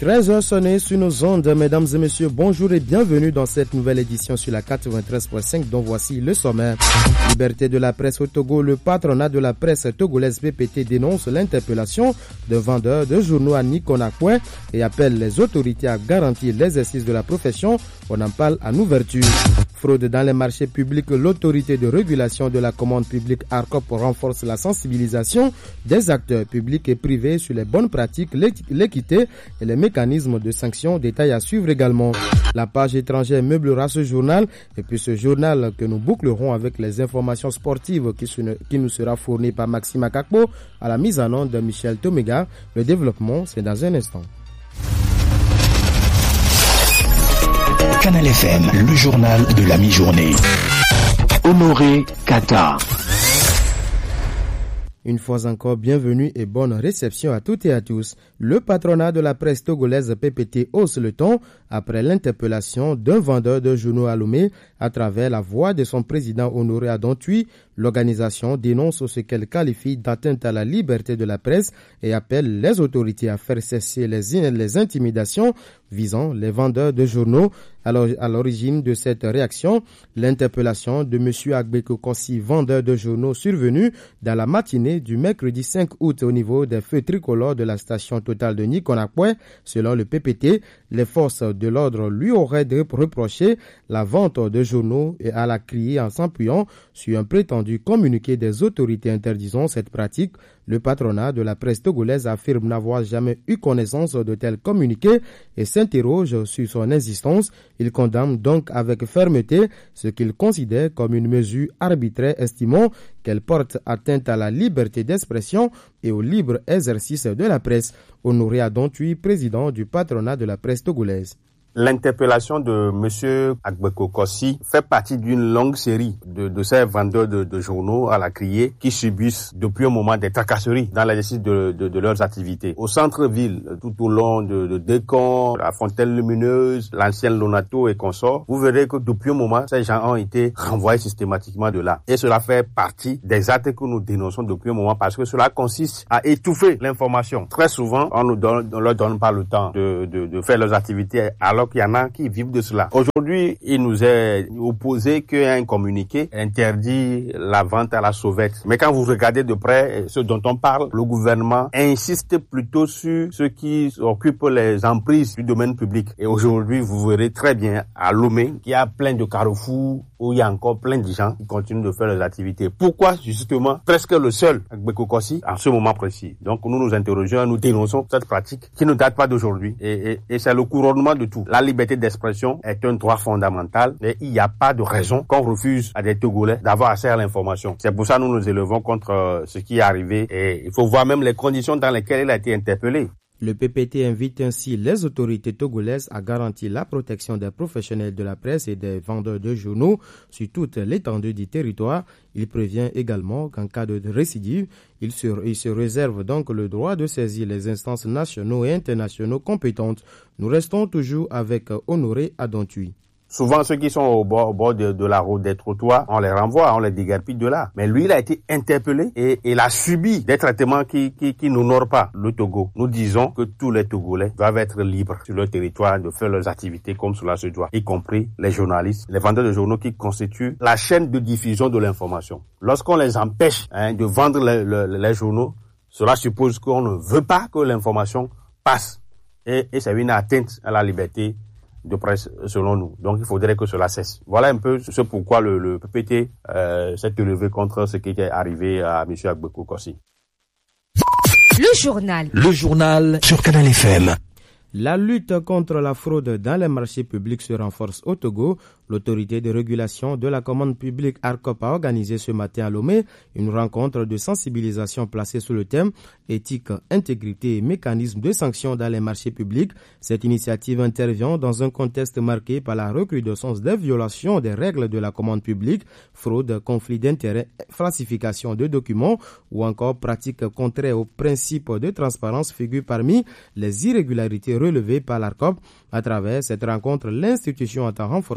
13h sonné sur nos ondes, mesdames et messieurs, bonjour et bienvenue dans cette nouvelle édition sur la 93.5 dont voici le sommaire. Liberté de la presse au Togo, le patronat de la presse togolaise PPT dénonce l'interpellation de vendeurs de journaux à Nikonakwe et appelle les autorités à garantir l'exercice de la profession. On en parle en ouverture. Fraude dans les marchés publics, l'autorité de régulation de la commande publique ARCOP renforce la sensibilisation des acteurs publics et privés sur les bonnes pratiques, l'équité et les mécanismes de sanctions. Détails à suivre également. La page étrangère meublera ce journal et puis ce journal que nous bouclerons avec les informations sportives qui nous sera fourni par Maxime Akakpo à la mise en onde de Michel Tomega. Le développement, c'est dans un instant. Canal FM, le journal de la mi-journée. Honoré Kata. Une fois encore, bienvenue et bonne réception à toutes et à tous. Le patronat de la presse togolaise PPT hausse le ton après l'interpellation d'un vendeur de journaux à Lomé à travers la voix de son président Honoré Adontui. L'organisation dénonce ce qu'elle qualifie d'atteinte à la liberté de la presse et appelle les autorités à faire cesser les intimidations visant les vendeurs de journaux. Alors, à l'origine de cette réaction, l'interpellation de M. Agbeko Kossi, vendeur de journaux, survenu dans la matinée du mercredi 5 août au niveau des feux tricolores de la station Total de Nikonakwe. Selon le PPT, les forces de l'ordre lui auraient reproché la vente de journaux et à la crier en s'appuyant sur un prétendu communiqué des autorités interdisant cette pratique. Le patronat de la presse togolaise affirme n'avoir jamais eu connaissance de tels communiqués et s'interroge sur son existence. Il condamne donc avec fermeté ce qu'il considère comme une mesure arbitraire, estimant qu'elle porte atteinte à la liberté d'expression et au libre exercice de la presse. Honoré Adontui, président du patronat de la presse togolaise. L'interpellation de M. Agbeko Kossi fait partie d'une longue série de ces vendeurs de journaux à la criée qui subissent depuis un moment des tracasseries dans l'exercice de leurs activités. Au centre-ville, tout au long de Décon, la Fontaine Lumineuse, l'ancienne Lonato et consorts, vous verrez que depuis un moment, ces gens ont été renvoyés systématiquement de là. Et cela fait partie des actes que nous dénonçons depuis un moment parce que cela consiste à étouffer l'information. Très souvent, on leur donne pas le temps de faire leurs activités alors qu'il y en a qui vivent de cela. Aujourd'hui, il nous est opposé qu'un communiqué interdit la vente à la sauvette. Mais quand vous regardez de près ce dont on parle, le gouvernement insiste plutôt sur ceux qui occupent les emprises du domaine public. Et aujourd'hui, vous verrez très bien à Lomé qu'il y a plein de carrefours où il y a encore plein de gens qui continuent de faire leurs activités. Pourquoi justement presque le seul Agbeko Kossi en ce moment précis? Donc nous nous interrogeons, nous dénonçons cette pratique qui ne date pas d'aujourd'hui et c'est le couronnement de tout. La liberté d'expression est un droit fondamental et il n'y a pas de raison qu'on refuse à des Togolais d'avoir accès à l'information. C'est pour ça que nous nous élevons contre ce qui est arrivé et il faut voir même les conditions dans lesquelles il a été interpellé. Le PPT invite ainsi les autorités togolaises à garantir la protection des professionnels de la presse et des vendeurs de journaux sur toute l'étendue du territoire. Il prévient également qu'en cas de récidive, il se réserve donc le droit de saisir les instances nationaux et internationaux compétentes. Nous restons toujours avec Honoré Adontui. Souvent, ceux qui sont au bord de la route des trottoirs, on les renvoie, on les déguerpille de là. Mais lui, il a été interpellé et il a subi des traitements qui n'honorent pas le Togo. Nous disons que tous les Togolais doivent être libres sur leur territoire de faire leurs activités comme cela se doit, y compris les journalistes, les vendeurs de journaux qui constituent la chaîne de diffusion de l'information. Lorsqu'on les empêche de vendre les journaux, cela suppose qu'on ne veut pas que l'information passe. Et c'est une atteinte à la liberté de presse selon nous. Donc il faudrait que cela cesse. Voilà un peu ce pourquoi le PPT s'est élevé contre ce qui était arrivé à M. Agbeko Kossi. Le journal sur Canal FM. La lutte contre la fraude dans les marchés publics se renforce au Togo. L'autorité de régulation de la commande publique ARCOP a organisé ce matin à Lomé une rencontre de sensibilisation placée sous le thème éthique, intégrité et mécanismes de sanctions dans les marchés publics. Cette initiative intervient dans un contexte marqué par la recrudescence des violations des règles de la commande publique, fraude, conflit d'intérêts, falsification de documents ou encore pratiques contraires aux principes de transparence figurent parmi les irrégularités relevées par l'ARCOP. À travers cette rencontre, l'institution entend renforcer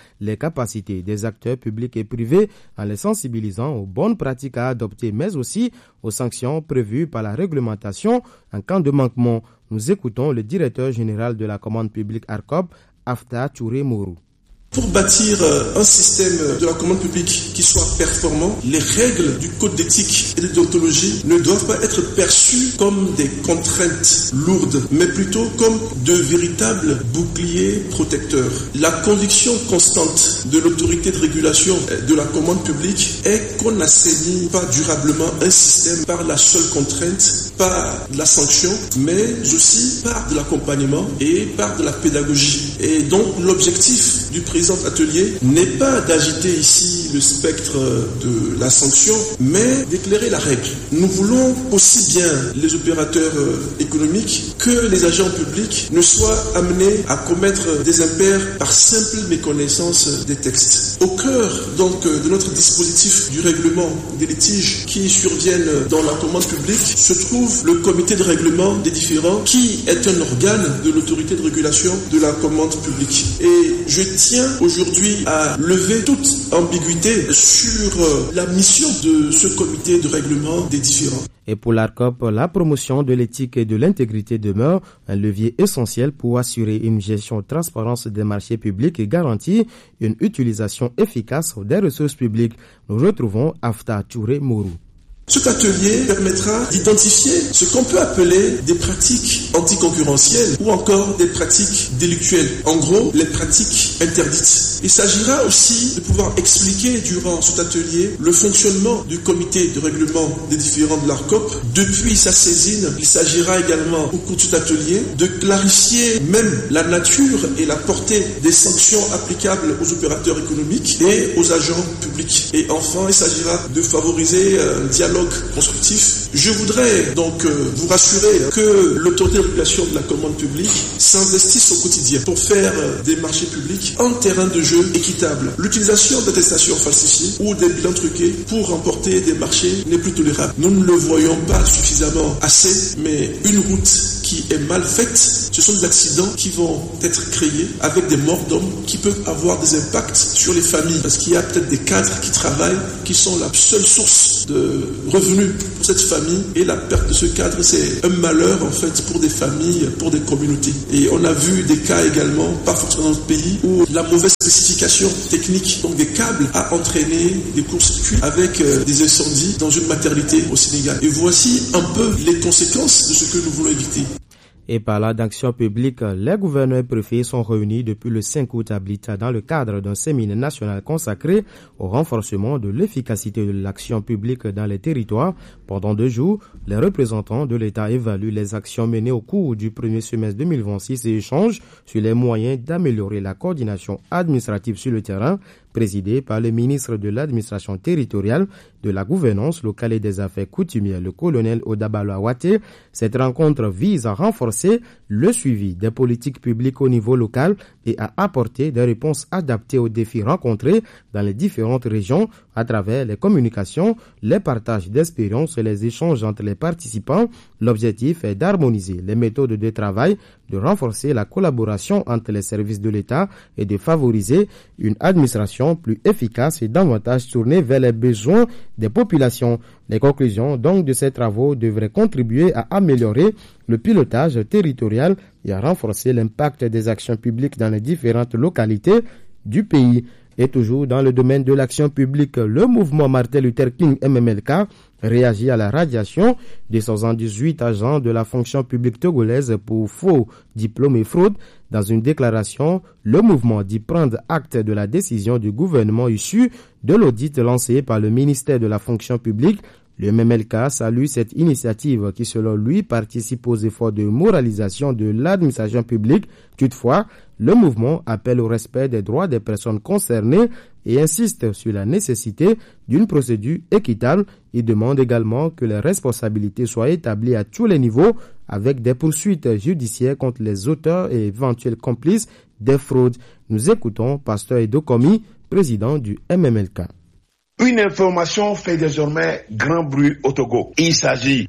les capacités des acteurs publics et privés en les sensibilisant aux bonnes pratiques à adopter, mais aussi aux sanctions prévues par la réglementation en cas de manquement. Nous écoutons le directeur général de la commande publique ARCOP, Afta Touré Mourou. Pour bâtir un système de la commande publique qui soit performant, les règles du code d'éthique et de déontologie ne doivent pas être perçues comme des contraintes lourdes, mais plutôt comme de véritables boucliers protecteurs. La conviction constante de l'autorité de régulation de la commande publique est qu'on n'assainit pas durablement un système par la seule contrainte, par la sanction, mais aussi par de l'accompagnement et par de la pédagogie. Et donc l'objectif du président atelier n'est pas d'agiter ici le spectre de la sanction, mais d'éclairer la règle. Nous voulons aussi bien les opérateurs économiques que les agents publics ne soient amenés à commettre des impairs par simple méconnaissance des textes. Au cœur donc de notre dispositif du règlement des litiges qui surviennent dans la commande publique se trouve le comité de règlement des différends qui est un organe de l'autorité de régulation de la commande publique. Et je tiens aujourd'hui à lever toute ambiguïté sur la mission de ce comité de règlement des différends. Et pour l'ARCOP, la promotion de l'éthique et de l'intégrité demeure un levier essentiel pour assurer une gestion transparente des marchés publics et garantir une utilisation efficace des ressources publiques. Nous retrouvons Afta Touré Mourou. Cet atelier permettra d'identifier ce qu'on peut appeler des pratiques anticoncurrentielles ou encore des pratiques délictuelles. En gros, les pratiques interdites. Il s'agira aussi de pouvoir expliquer durant cet atelier le fonctionnement du comité de règlement des différends de l'ARCOP. Depuis sa saisine, il s'agira également au cours de cet atelier de clarifier même la nature et la portée des sanctions applicables aux opérateurs économiques et aux agents publics. Et enfin, il s'agira de favoriser un dialogue constructif. Je voudrais donc vous rassurer que l'autorité de régulation de la commande publique s'investisse au quotidien pour faire des marchés publics un terrain de jeu équitable. L'utilisation d'attestations falsifiées ou des bilans truqués pour remporter des marchés n'est plus tolérable. Nous ne le voyons pas suffisamment assez, mais une route qui est mal faite, ce sont des accidents qui vont être créés avec des morts d'hommes qui peuvent avoir des impacts sur les familles parce qu'il y a peut-être des cadres qui travaillent qui sont la seule source de revenus pour cette famille et la perte de ce cadre, c'est un malheur en fait pour des familles, pour des communautés. Et on a vu des cas également, pas forcément dans notre pays, où la mauvaise spécification technique, donc des câbles, a entraîné des courts-circuits avec des incendies dans une maternité au Sénégal. Et voici un peu les conséquences de ce que nous voulons éviter. Et parlant d'action publique, les gouverneurs préfets sont réunis depuis le 5 août à Blita dans le cadre d'un séminaire national consacré au renforcement de l'efficacité de l'action publique dans les territoires. Pendant 2 jours, les représentants de l'État évaluent les actions menées au cours du premier semestre 2026 et échangent sur les moyens d'améliorer la coordination administrative sur le terrain, présidé par le ministre de l'administration territoriale, de la gouvernance locale et des affaires coutumières, le colonel Odabalo Awate. Cette rencontre vise à renforcer le suivi des politiques publiques au niveau local et à apporter des réponses adaptées aux défis rencontrés dans les différentes régions à travers les communications, les partages d'expériences et les échanges entre les participants. L'objectif est d'harmoniser les méthodes de travail, de renforcer la collaboration entre les services de l'État et de favoriser une administration plus efficace et davantage tournée vers les besoins des populations. Les conclusions donc de ces travaux devraient contribuer à améliorer le pilotage territorial et à renforcer l'impact des actions publiques dans les différentes localités du pays. Et toujours dans le domaine de l'action publique, le mouvement Martin Luther King MMLK réagit à la radiation des 118 agents de la fonction publique togolaise pour faux diplômes et fraude. Dans une déclaration, le mouvement dit prendre acte de la décision du gouvernement issue de l'audit lancé par le ministère de la fonction publique. Le MMLK salue cette initiative qui, selon lui, participe aux efforts de moralisation de l'administration publique. Toutefois, le mouvement appelle au respect des droits des personnes concernées et insiste sur la nécessité d'une procédure équitable. Il demande également que les responsabilités soient établies à tous les niveaux avec des poursuites judiciaires contre les auteurs et éventuels complices des fraudes. Nous écoutons Pasteur Edo Komi, président du MMLK. Une information fait désormais grand bruit au Togo. Il s'agit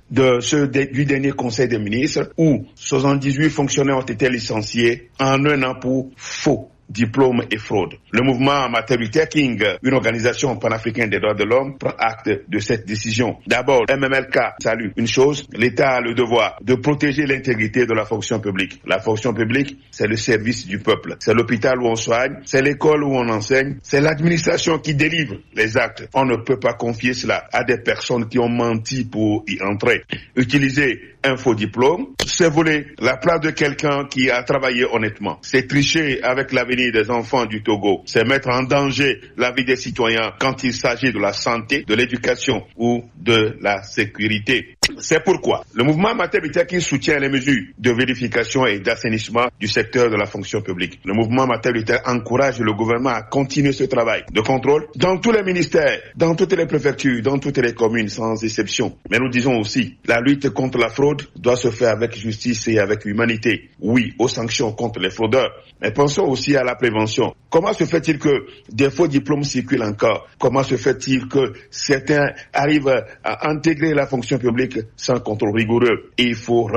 du dernier conseil des ministres où 78 fonctionnaires ont été licenciés en 1 an pour faux diplôme et fraude. Le mouvement Martin Luther King, une organisation panafricaine des droits de l'homme, prend acte de cette décision. D'abord, MMLK salue une chose, l'État a le devoir de protéger l'intégrité de la fonction publique. La fonction publique, c'est le service du peuple. C'est l'hôpital où on soigne, c'est l'école où on enseigne, c'est l'administration qui délivre les actes. On ne peut pas confier cela à des personnes qui ont menti pour y entrer. Utiliser un faux diplôme, c'est voler la place de quelqu'un qui a travaillé honnêtement. C'est tricher avec l'avenir des enfants du Togo. C'est mettre en danger la vie des citoyens quand il s'agit de la santé, de l'éducation ou de la sécurité. C'est pourquoi le mouvement Martin Luther King soutient les mesures de vérification et d'assainissement du secteur de la fonction publique. Le mouvement Martin Luther encourage le gouvernement à continuer ce travail de contrôle dans tous les ministères, dans toutes les préfectures, dans toutes les communes, sans exception. Mais nous disons aussi, la lutte contre la fraude doit se faire avec justice et avec humanité. Oui, aux sanctions contre les fraudeurs, mais pensons aussi à la prévention. Comment se fait-il que des faux diplômes circulent encore? Comment se fait-il que certains arrivent à intégrer la fonction publique sans contrôle rigoureux? Il faut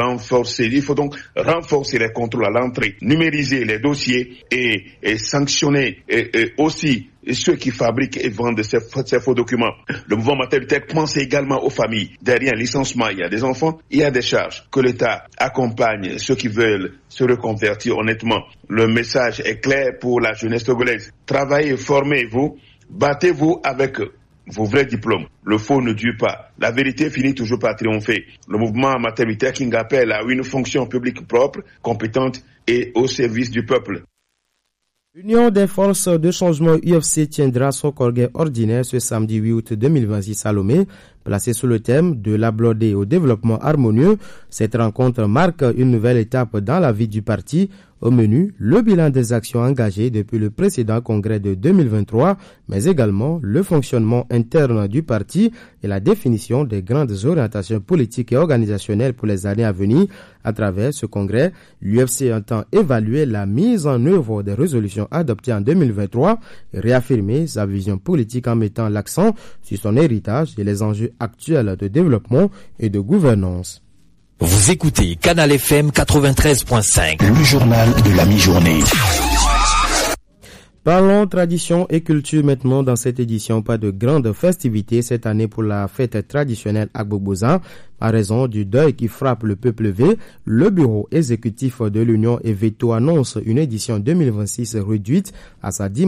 donc renforcer les contrôles à l'entrée, numériser les dossiers et sanctionner et aussi ceux qui fabriquent et vendent ces faux documents. Le mouvement Martin Luther pense également aux familles. Derrière un licenciement, il y a des enfants, il y a des charges. Que l'État accompagne ceux qui veulent se reconvertir honnêtement. Le message est clair pour la jeunesse togolaise. Travaillez, formez-vous, battez-vous avec vos vrais diplômes. Le faux ne dure pas. La vérité finit toujours par triompher. Le mouvement Martin Luther King appelle à une fonction publique propre, compétente et au service du peuple. L'Union des forces de changement UFC tiendra son congrès ordinaire ce samedi 8 août 2026 à Lomé, placé sous le thème de l'Ablodé au développement harmonieux. Cette rencontre marque une nouvelle étape dans la vie du parti. Au menu, le bilan des actions engagées depuis le précédent congrès de 2023, mais également le fonctionnement interne du parti et la définition des grandes orientations politiques et organisationnelles pour les années à venir. À travers ce congrès, l'UFC entend évaluer la mise en œuvre des résolutions adoptées en 2023 et réaffirmer sa vision politique en mettant l'accent sur son héritage et les enjeux actuels de développement et de gouvernance. Vous écoutez Canal FM 93.5, le journal de la mi-journée. Parlons tradition et culture maintenant dans cette édition. Pas de grandes festivités cette année pour la fête traditionnelle Agbogbozan. À raison du deuil qui frappe le peuple V, le bureau exécutif de l'Union et Veto annonce une édition 2026 réduite à sa dimension.